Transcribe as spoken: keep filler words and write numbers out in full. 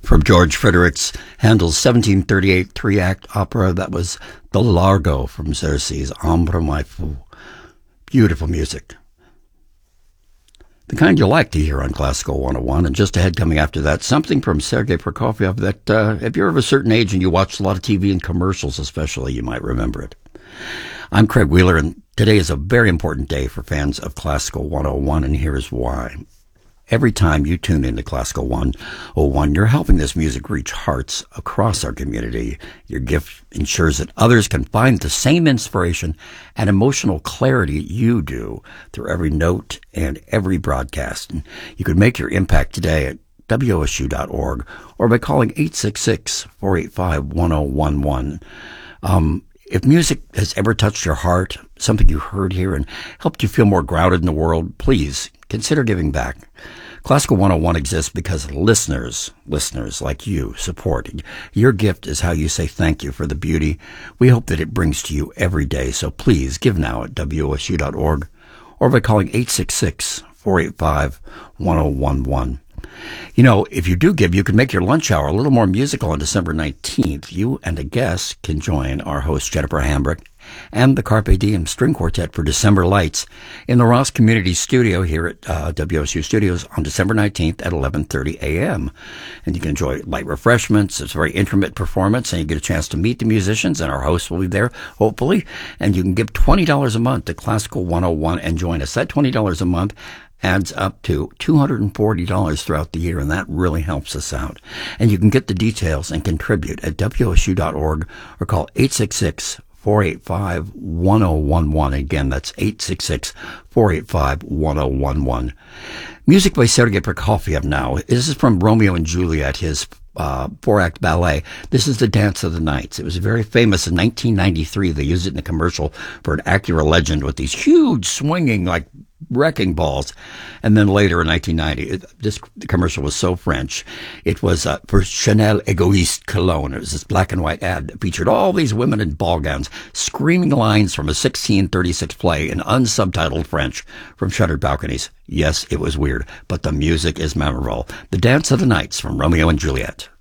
From George Friderich's Handel's seventeen thirty-eight three-act opera, that was the Largo from Xerxes, Ombre mai fu. Beautiful music. The kind you like to hear on Classical one oh one. And just ahead coming after that, something from Sergei Prokofiev that uh, if you're of a certain age and you watch a lot of T V and commercials especially, you might remember it. I'm Craig Wheeler, and today is a very important day for fans of Classical one oh one, and here's why. Every time you tune into Classical one oh one, you're helping this music reach hearts across our community. Your gift ensures that others can find the same inspiration and emotional clarity you do through every note and every broadcast. And you can make your impact today at W O S U dot org or by calling eight six six, four eight five, one oh one one. Um, if music has ever touched your heart, something you heard here, and helped you feel more grounded in the world, please consider giving back. Classical one oh one exists because listeners, listeners like you, support. Your gift is how you say thank you for the beauty we hope that it brings to you every day. So please give now at W O S U dot org or by calling eight six six, four eight five, one oh one one. You know, if you do give, you can make your lunch hour a little more musical on December nineteenth. You and a guest can join our host, Jennifer Hambrick, and the Carpe Diem String Quartet for December Lights in the Ross Community Studio here at uh, W O S U Studios on December nineteenth at eleven thirty a.m. And you can enjoy light refreshments. It's a very intimate performance, and you get a chance to meet the musicians, and our hosts will be there, hopefully. And you can give twenty dollars a month to Classical one oh one and join us. That twenty dollars a month adds up to two hundred forty dollars throughout the year, and that really helps us out. And you can get the details and contribute at W O S U dot org or call eight six six, four eight five, one oh one one. Again, that's eight six six, four eight five, one oh one one. Music by Sergei Prokofiev now. This is from Romeo and Juliet, his uh, four-act ballet. This is the Dance of the Knights. It was very famous in nineteen ninety-three. They used it in a commercial for an Acura Legend with these huge swinging, like, wrecking balls. And then later in nineteen ninety, it, this commercial was so French. It was uh, for Chanel Egoiste Cologne. It was this black and white ad that featured all these women in ball gowns screaming lines from a sixteen thirty-six play in unsubtitled French from shuttered balconies. Yes, it was weird, but the music is memorable. The Dance of the Knights from Romeo and Juliet.